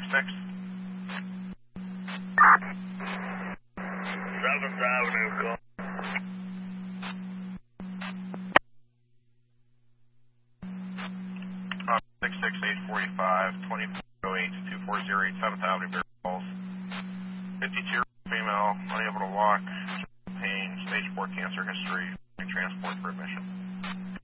666. 7th Avenue, call. 66845, 2408 7th Avenue, Bear Falls. 52 female, unable to walk, pain, stage 4 cancer history, transport for admission.